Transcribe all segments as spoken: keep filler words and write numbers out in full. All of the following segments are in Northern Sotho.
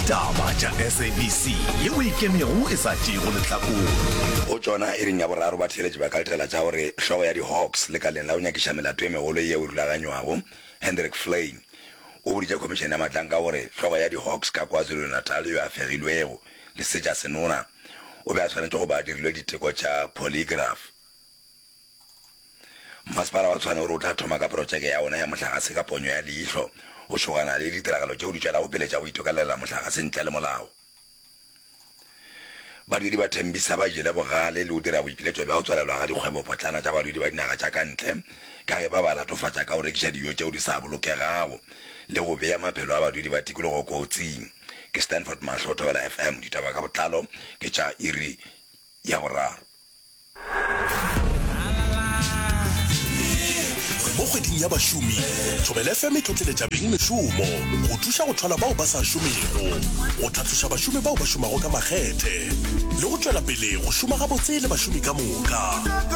ditaba tša S A B C yeo e kemego e sa tšego lehlakong o tšona e reng ya boraro ba theletše ba ka letela tša gore hlogo ya di-Hawks lekaleng la o nyakiša melato e megolo yeo e rulaganywago Hendrik Flynn o boditše khomišene ya matlang ka gore hlogo ya di-Hawks ka KwaZulu-Natal yo a fegilwego le setša senona o be a tshwanetse go ba dirilwe diteko tša polygraph. Masepala wa tshwane gore o tla thoma ka projeke ya ona ya mohlagase ka ponyo ya leihlo o šogana le ditiragalo tšeo di tšwela go pele tša go itokalela mohlagase ntle le molao. Badudi ba thembisa ba jele bogale le o dira boipiletšo bja go tswalelwa ga dikgwebo potlana tša badudi ba dinaga tša ka ntle ka ge ba ba latofatša ka go rekiša dijo tšeo di sa bolokegago le go beya maphelo a badudi ba tikologo kotsing. Ke Stanford Mahlo, Thobela F M, ditaba ka botlalo ke tša iri ya boraro. mo kgweding ya bašomi Thobela F M e tlotleletša beng mešomo go thuša go tlhola bao ba sa šomego go tlhatloša bašomi bao ba šomago ka makgethe le go tšwela pele go šoma gabotse le bašomi ka moka.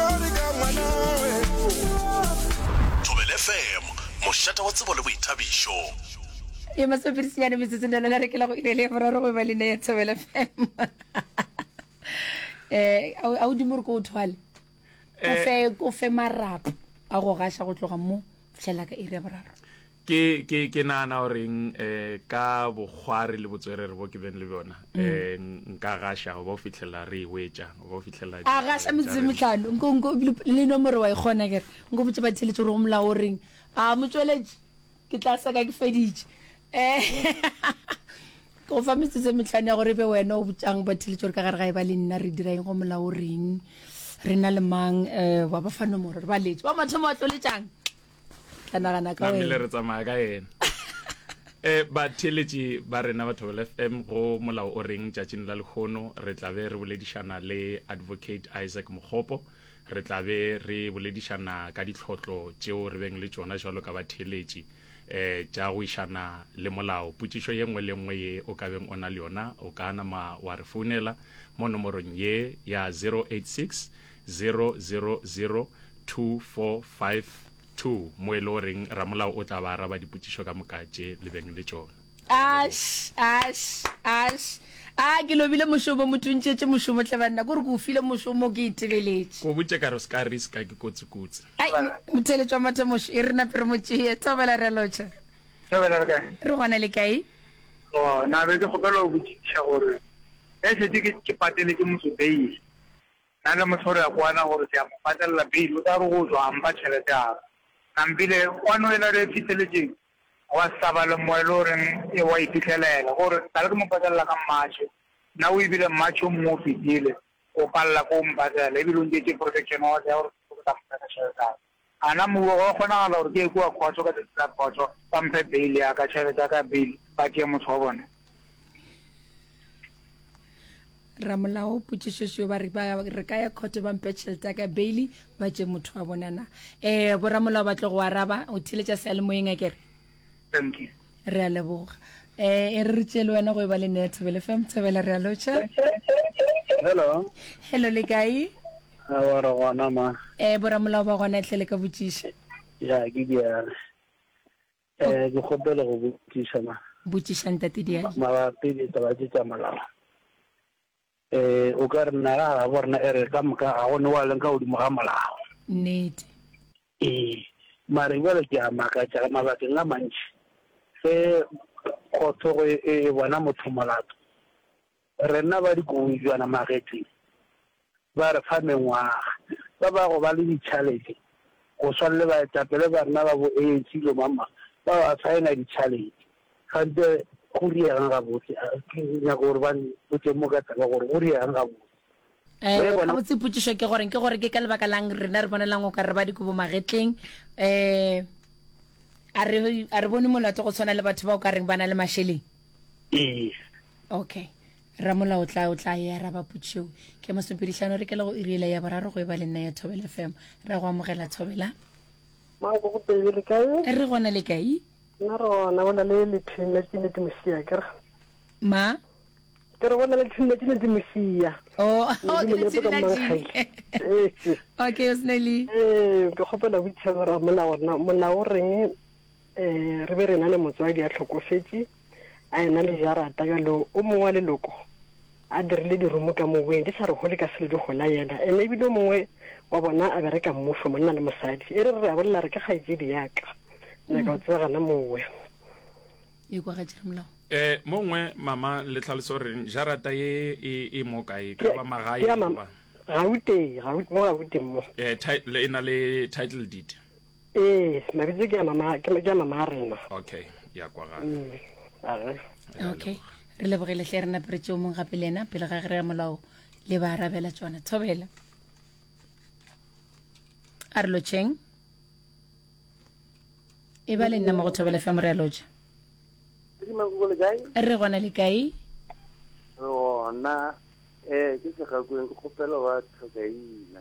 Thobela F M, mošata wa tsebo le boithabišo. e masopirisinyane metsetsendelo la rekela go irele ya boraro go ba le ne ya Thobela F M. eh a o dimore go thwale o fe o fe marapo a go gasha go tloga mo fihlela ka iri ya boraro. ke ke ke nana o reng eh ka bogware le botswerere bo ke ben le bona eh nka gasha go ba fihlela re wetša go fihlela a gasha metsemitlano nko nko le nomoro wa ikgona ke nko botse ba tshiletse go mla o reng a motsweletse ke tla sa ka ke feditše eh go fa metsemitlano ya gore be wena o botsang ba tshiletse gore ka gare ga e ba le nna re dira eng go mla o reng re na le mang eh wa ba fa nomoro ba letse ba mathomo a tloletšang kana kana ka wena le re tsamaya ka yena eh ba theletše ba rena ba Thobela F M go molao o reng tšatšing la lekgono re tla be re boledišana le advocate Isaac Mokgopo re tla be re boledišana ka ditlhotlo tšeo re beng le tšona jalo ka ba theletše eh tša go išana le molao potšišo ye nngwe le nngwe ye o ka beng o na le yona o ka nama wa re founela mo nomorong ye ya zero eight six zero zero zero two four five two mo e le reng ramolao o tla ba araba dipotšišo ka mokatše le beng le tšona. ash ash ash a ke lobile mošomo motho ntšetše mošomo tle banna gore ke o file mošomo ke itebeletše go botše ka re se ka riska ke kotsikotsi ai motheletšwa mathemošo e re nape re motšee Thobela re lotšha Thobela re kae re gona le kae o na be ke gopela go botšiša gore e setse ke pateletse motho beile na le motho re ya kwana gore ke a mo patelela beile o tla re go tswa ampa tšhelete ya nampile kwano e la re fitlheletseng wa saba le moelo reng e wa iphitlhelela gore tla re mo patelela ka mmatšhe na o ebile mmatšhe o mongwe o fetile o palela ko mpatela ebile o ntšetse protection wa ya gore o tla mpata tšhelete a na mo go kgonagala gore ke e kua khotso ka tsela khotso ba mphe beile ya ka tšhelete ya ka beile ba ke motho wa bone ramolao potšišošo ba re ba re ka ya khote ba mpe tšhelete ka beile ba tše motho wa bonana eh bo ramolao ba tle go araba o thiletša se le moeng a kere thank you re a leboga eh e re tšele wena go e ba le ne Thobela F M Thobela re a lotšha hello hello le kae a wa re gona ma eh bo ramolao ba gona tle le ka botšiša ya ke dia eh ke gopela go botšiša ma botšiša ntate dia mabapi le taba tša molao eh o ka re nna ga bona ere ka moka a gone wa leng ka godimo ga molao nnete eh mare jwale ke a makatša ka mabakeng a mantši se khotso go e bona motho molato re nna ba dikoujwana magetseng ba re fa mengwaga ba ba go ba le di-challenge go swanle ba etapele ba rena ba bo A N C lo mama ba ba saena di-challenge gante go riang ga botse ke nyaka gore ba botse mo ka taba gore go riang ga botse eh bona o tsipotšišo ke gore ke gore ke ka lebaka lang rena re bonelang o ka re ba dikobo magetleng eh a re a re bone molato go tshwana le batho ba o ka reng bana le masheleng eh okay ramolao tla o tla ya ra ba putšo ke mosopedišano re ke le go irile ya boraro go e ba le nna ya Thobela F M re go amogela Thobela ma go go pele kae re gona le kae na rona bona le le thina tsine di mosia ke ma ke re bona le thina tsine di mosia oh oh ke tsina di okay osneli eh ke gopela go tsaya ra molao na molao reng eh re be re na le motswadi a tlhokofetse a ena le jarata jalo o mongwe wa leloko a dirile dirumo ka moweng di sa re go le ka selo di gola yena ene ebile mongwe wa bona a bereka mmuso monna le mosadi e re re a bolela re ke kgaitsedi yaka naka o tsega gana mongwe e kwa ga jere molao eh mongwe mama le tlhaloso re jarata ye e mo kae ka ba magae ba gaute gaute mo gaute mo eh title ina le title deed eh mabitse ke mama ke ke mama rena okay ya kwa ga okay re le bogele hle rena pre tšo mong gape lena pele ga re molao le ba arabela tsona thobela arlo cheng e ba le nna mo go thobela fa more loja re gona le kae o na eh ke se ga go go kopela wa tsogaina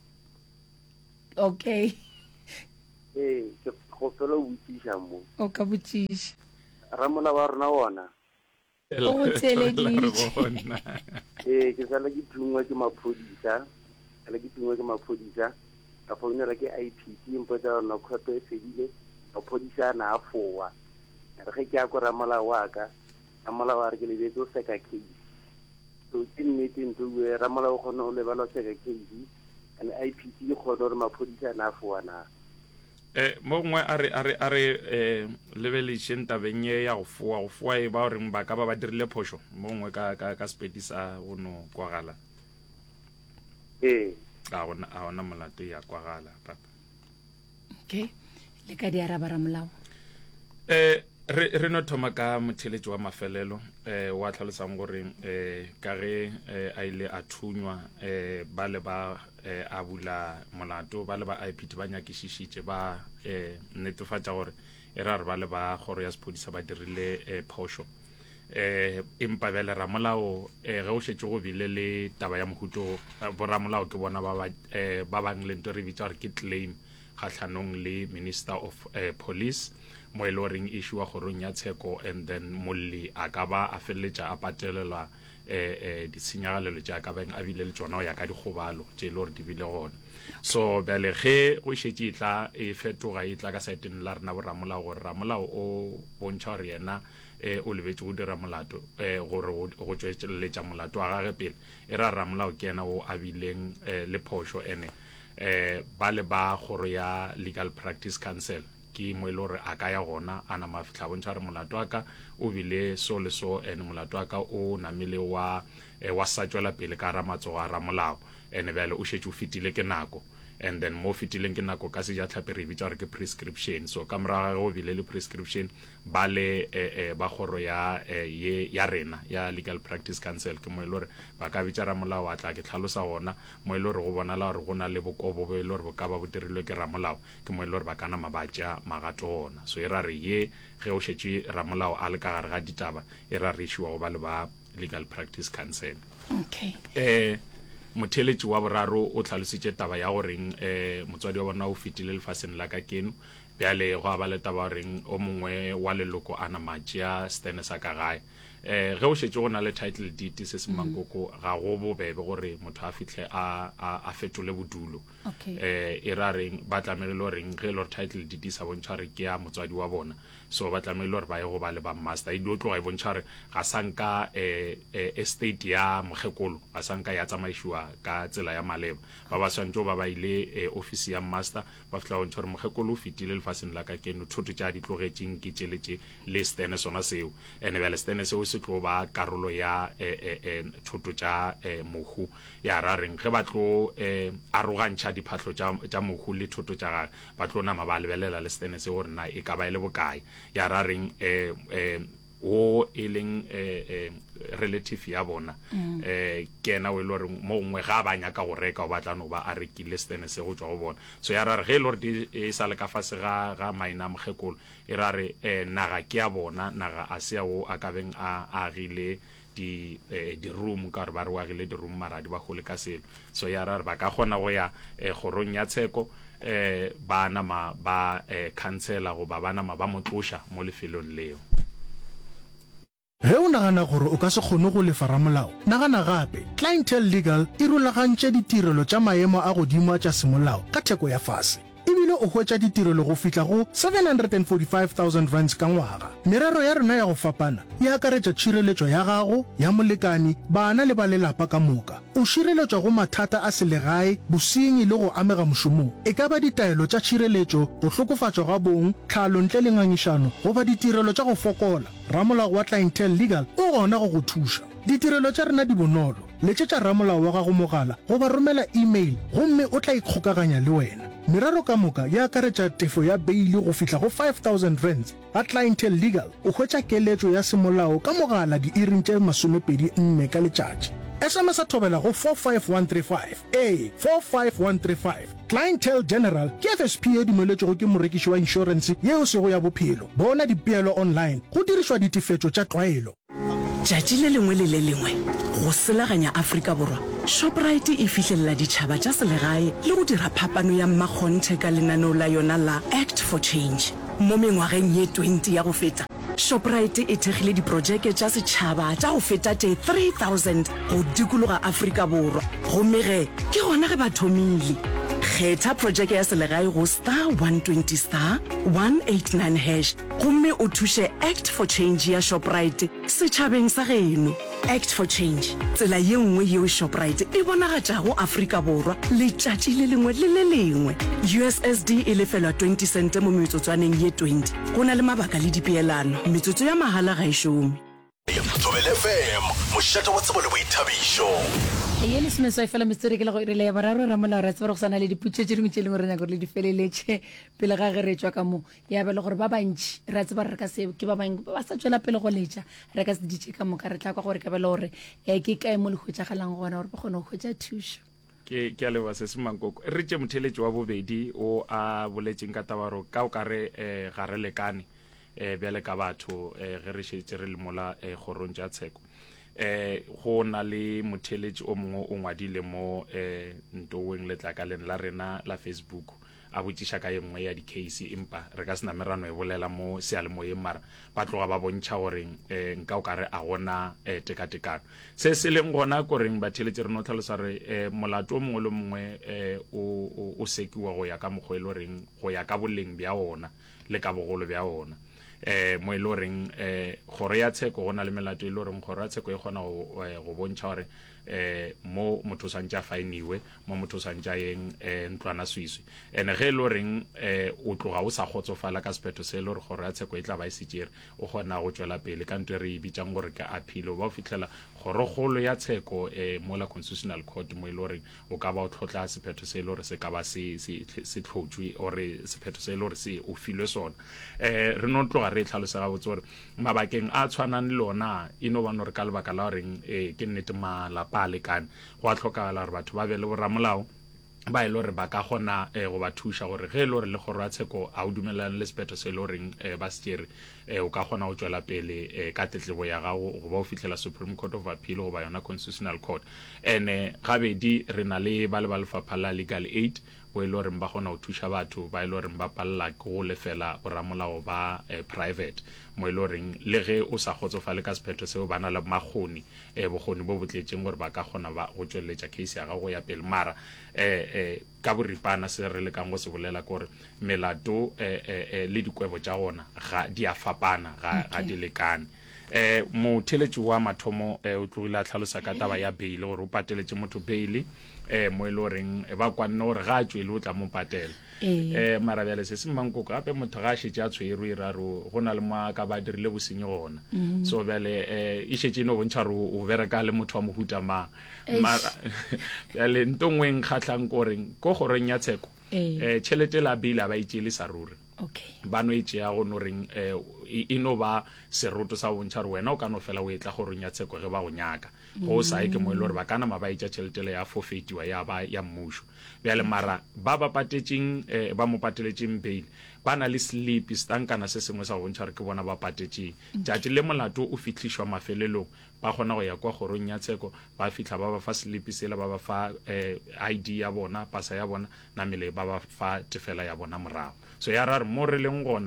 okay eh ke go pela o butisha mo o ka butisha ramola wa rona wona o tsele di eh ke sala ke tungwa ke maphodisa ala ke tungwa ke maphodisa ka founela ke I P T impota no khoto e sedile maphodisa na afowa re ke a go ramola wa ka ramola wa re ke le betso seka case so ke nnete ntse we ramola o khona o le bala seka case and I P T go gore maphodisa na afowa na eh mongwe a re a re a re eh levelation tabenye ya go foa go foa e ba reng ba ka ba ba dirile phosho mongwe ka ka ka spedisa go no kwagala eh ga gona a ona molato ya kwagala papa okay le ka di araba ra molao eh re re no thoma ka motheletsi wa mafelelo eh wa tlhalosang gore eh ka ge a ile a thunywa eh ba le ba a bula molato ba le ba I P T ba nyakishishitse ba eh netefatsa gore e ra re ba le ba gore ya sepodisa ba dirile phosho eh impa bele ra molao eh ge o shetse go bile le taba ya mohuto bo ra molao ke bona ba ba bang le nto re bitsa gore ke claim khatlhanong le Minister of eh, Police mo e loring issue wa gorong ya tsheko and then molli a ka ba a felletša a patelelwa eh eh ditshenyagalelo tša ka beng a bile le tsona o ya ka dikgobalo tše le gore di bile gona so bele ge go šetše itla e fetoga itla ka saeteng la rena bo ramolao gore ramolao o bontšha gore yena eh o lebetse go dira molato eh gore go tšweletša molato wa gage pele e ra ramolao ke yena o a bileng le phosho ene eh ba le ba goro ya Legal Practice Council ki mo ile gore a ka ya gona ana mafitla bontšha re molato wa ka o bile so le so ene molato wa ka o namile wa wa satswela pele ka ra matsogo a ra molao ene bele o šetše o fitile ke nako and then mo fitileng ke nako ka se ja tlhape re bitsa re ke prescription so ka moraga go bile le prescription ba le eh ba goro ya ye ya rena ya Legal Practice Council ke mo ile gore ba ka bitsa ra molao a tla ke tlhalosa gona mo ile gore go bona la gore go na le bokobo bo ile gore bo ka ba botirilwe ke ra molao ke mo ile gore ba kana mabatša magato gona so e ra re ye ge o šetše ra molao a le ka gare ga ditaba e ra re šiwa go ba le ba Legal Practice Council okay eh motheletši wa boraro o tlhalositše taba ya goreng eh motswadi wa bona o fitile lefaseng la ka keno bjale go a ba le taba goreng o mongwe wa leloko ana matšea stene sa ka gae eh ge o šetše go na le title deed se se mankoko ga go bobebe gore motho a fitlhe a a fetole bodulo eh e ra reng ba tlamele le goreng ge lo title deed sa bontšha re ke ya motswadi wa bona so ba tlamele gore ba ye go ba le ba master e di tloga e bontšha re ga sanka eh estate ya mogekolo ga sanka ya tsamaishiwa ka tsela ya maleba ba ba swantse ba ba ile office ya master ba fitla bontšha re mogekolo o fitile lefaseng la ka keno thoto tša di tlogetseng ke tšeletše le stene sona seo ene bjale stene seo se tlo ba karolo ya eh thoto tša mohu ya ra reng ge ba tlo eh arogantšha diphatlo tša mohu le thoto tša gage ba tlo nama ba lebelela le stene se gore na e ka ba ile bokae ya ra reng eh eh o e leng eh relative ya bona eh kena o ile gore mo ngwe ga ba nyaka go reka o batla no ba a rekile stene se go tswa go bona so ya ra re ge ile gore e sa le ka fase ga ga maina mogekolo e ra re eh naga ke ya bona naga a se o a ka beng a agile di di room ka re ba re wa gile di room mara di ba go le ka selo so ya ra re ba ka gona go ya gorong ya tsheko eh bana ma ba cancela go ba bana ma ba motlosha mo lefelong leo ge o nagana gore o ka se kgone go lefa ramolao nagana gape Clientele Legal e rulagantše ditirelo tša maemo a godimo tša semolao ka theko ya fase ebile o hwetša ditirelo go fihla go seven hundred forty-five thousand rands ka ngwaga. Merero ya rena ya go fapana e akaretša tšhireletšo ya gago ya molekani, bana le ba lelapa ka moka. O šireletšwa go mathata a selegae, bosenyi le go amega mošomong. E ka ba ditaelo tša tšhireletšo, go hlokofatšwa ga bong, tlhalo ntle le ngangišano goba ditirelo tša go fokola. Ramolao wa Clientele Legal o gona go go thuša. Ditirelo tša rena di bonolo. Letšetša ramolao wa gago mogala goba romela email gomme o tla ikgokaganya le wena. Merero ka moka ya akaretša tefo ya beili go fihla go five thousand rands. Ga Clientele Legal o hwetša keletšo ya semolao ka mogala di iring tše masomepedi nne ka letšatši. S M S a thobela go four five one three five. A four five one three five. Clientele General ke F S P e dumeletšego ke morekiši wa insurance yeo sego ya bophelo. Bona dipeelo online go dirišwa ditefetšo tša tlwaelo. Tšatši le lengwe le le lengwe go selaganya Afrika Borwa, Shoprite e fihlelela ditšhaba tša selegae le go dira phapano ya mmakgonthe ka lenaneo la yona la Act for Change. Mo mengwageng ye twenty ya go feta, Shoprite e thegile diprojeke tša setšhaba tša go feta te three thousand go dikologa Afrika Borwa. Gomme ge ke gona ge ba thomile. Kgetha projeke ya selegae go star one twenty star one eighty-nine hash gomme o thuše Act for Change ya Shoprite setšhabeng sa geno. Act for Change, tsela ye nngwe yeo Shoprite e bonagatšago Afrika Borwa letšatši le lengwe le le lengwe. U S S D e lefelwa twenty cent mo metsotswaneng ye twenty. Go na le mabaka le dipeelano, metsotso ya mahala ga e šome. Thobela F M, mošate wa tsebo le boithabišo. Ye le sme so fela metsere ke le go irile ya bararo ramolao ra tseba go sana le diputse tše dingwe tše leng gore nyaka gore le di feleletše pele ga ge re tswa ka mo ya be le gore ba bantši ra tseba re ka se ke ba bang ba sa tswela pele go letša re ka se ditše ka moka re tla kwa gore ka be le gore e ke kae mo le hwetšagalang gona gore ba kgone go hwetša thušo. ke ke a leba se semankoko re tše motheletši wa bobedi o a boletšeng ka tabaro ka o ka re um ga re lekane um bjale ka batho um ge re šetše re le mola kgorong tša tsheko eh go na le motheletši o mongwe o ngwadile mo eh ntoweng letlakaleng la rena la Facebook a botšiša ka engwe ya di-case empa re ka sena merano e bolela mo sealemoyeng mara ba tloga ba bontšha gore eh nka o kare a gona eh tekatekano se se leng gona koreng batheletši re no tlhalosa re eh molato o mongwe le mongwe eh o o sekiwa go ya ka mokgwelo reng go ya ka boleng bja ona le ka bogolo bja ona eh mo ile reng eh gore ya tsheko gona le melato ile reng gore ya tsheko e gona go go bontšha gore eh mo motho santja fainiwe mo motho santja yeng eh ntlwana swiswi ene ge ile reng eh o tloga o sa khotsofala ka sephetho se ile gore gore ya tsheko e tla ba e setsere o gona go tswela pele ka ntwe re ibitsang gore ka appeal ba o fitlela gore golo ya tsheko eh mo la constitutional court mo ile reng o ka ba o tlhotla sephetho se ile gore se ka ba se se tlhotswe ore sephetho se ile gore se o filwe sona eh re no tloga re tlhalosega botse gore mabakeng a tshwanang le lona ino ba no re ka lebaka la reng eh ke nnete mala pa lekane go a tlhokagala gore batho ba be le boramolao ba ile gore ba ka gona go ba thuša gore ge ile gore le gore a tsheko a o dumelana le sephetho se ile goreng ba se o ka gona go tswela pele ka tetlebo ya gago go ba o fitlhela Supreme Court of Appeal go ba yona Constitutional Court ene gabedi re na le ba le ba lefapha la Legal Aid bo ile gore ba gona go thuša batho ba ile gore ba palla go lefela boramolao ba private mo ile gore le ge o sa khotsofale ka sephetho seo bana le magoni e bogoni bo botletšeng gore ba ka gona ba go tsweletša case ya gago ya pele mara eh eh ka boripana se re le ka go se bolela gore melato eh eh le dikwebo tša gona ga di a fapana ga ga di lekane eh mo theletši wa mathomo o tlogile a tlhalosa ka taba ya bail gore o pateletse motho bail eh mo ile reng ba kwanne gore ga tswe le o tla mo patela eh mara bjale se se mmanko gape motho ga šetše a tshwere e raro go na le ma ka ba dirile bosenyi gona so bjale eh e šetše no bontšha re o bereka le motho wa mohuta mang mara bjale ntongweng kgatlhang koreng ko goreng ya tsheko eh tšhelete la bila ba itšele sa ruri okay ba no itše ya go no reng eh e no ba seroto sa bontšha re wena o ka no fela o etla goreng ya tsheko ge ba go nyaka go sa ke mo ile gore ba kana ma ba itša tšheletele ya forfeitiwa ya ba ya mmusho bjale mara ba ba patetšeng eh ba mo pateletšeng bail ba na le sleep stankana se sengwe sa bontšha re ke bona ba patetšeng tšatši le molato o fitlhišwa mafelelong ba gona go ya kwa gorong ya tsheko ba fitla ba ba fa sleep sela ba ba fa eh I D ya bona pasa ya bona na mele ba ba fa tefela ya bona morago so ya ra re mo re leng gona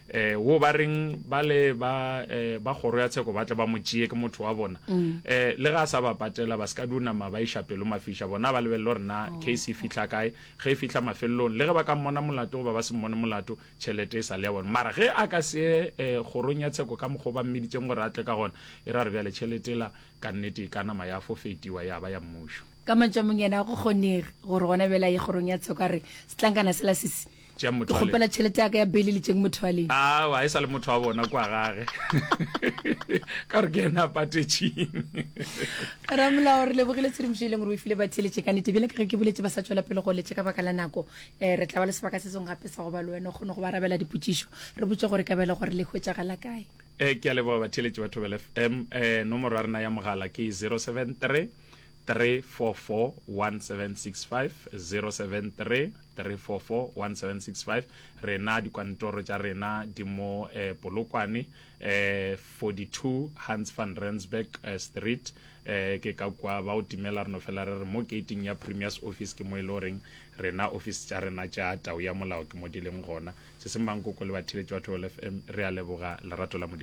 eh wo ba reng ba le ba eh, ba kgoro ya tsheko ba tla ba motšie ke motho wa bona eh le ga sa ba patela ba ska duna ma ba ishapelo mafisha bona ba lebello rena case fitla kae ge fitla mafellong le ge ba ka mona molato ba ba se mona molato tšhelete sa le ya bona mara ge a ka se eh kgorong ya tsheko ka mokgo ba mmeditseng gore a tle ka gona e ra re bjale tšhelete la ka nnete kana ma ya fofetiwa ya ba ya mmusho ka matšamong yena go kgonege gore gona bela e kgorong ya tsheko re setlankana sela sisi tša motho go pela tšhelete ya ka ya beli le tšeng motho wa leng ah wa e sa le motho wa bona kwa gage ka re ke ena patetšeng ramla gore le bogile tshedimošo gore o ifile ba theletše ka nnete bjale ke ge ke boletse ba sa tswela pele go letse ka baka la nako um re tla ba le sebaka se seng gape sa go ba le wena o kgone go ba arabela dipotšišo re botse gore ka bele gore le hwetšagala kae eh ke a leboga batheletši ba Thobela F M eh nomoro ya rena ya mogala ke zero seven three three four four one seven six five zero seven three three four four one seven six five rena dikwantoro tša rena di mo eh, Polokwane eh, forty-two Hans van Rensburg eh, Street eh, ke ka kwa ba o timela reno fela re re mo gating ya Premier's office ke mo e le goreng rena office tša rena tša tau ya molao ke mo di leng gona se se mang koko le batheletši ba Thobela F M re a leboga lerato la